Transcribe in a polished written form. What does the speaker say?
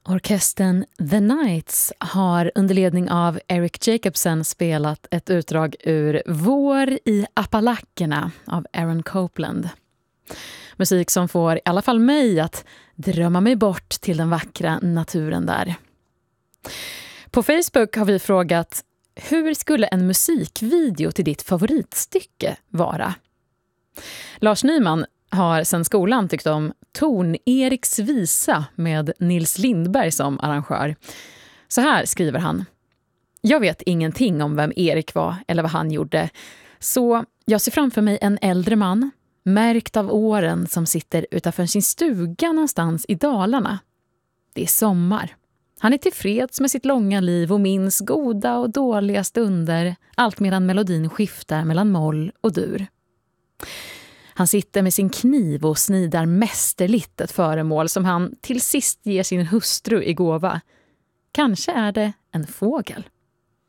Orkestern The Knights har under ledning av Eric Jacobsen spelat ett utdrag ur Vår i Appalackerna av Aaron Copland. Musik som får i alla fall mig att drömma mig bort till den vackra naturen där. På Facebook har vi frågat: hur skulle en musikvideo till ditt favoritstycke vara? Lars Nyman har sedan skolan tyckt om Torn-Eriks visa med Nils Lindberg som arrangör. Så här skriver han: jag vet ingenting om vem Erik var eller vad han gjorde, så jag ser framför mig en äldre man, märkt av åren, som sitter utanför sin stuga någonstans i Dalarna. Det är sommar. Han är tillfreds med sitt långa liv och minns goda och dåliga stunder, allt medan melodin skiftar mellan moll och dur. Han sitter med sin kniv och snidar mästerligt ett föremål som han till sist ger sin hustru i gåva. Kanske är det en fågel.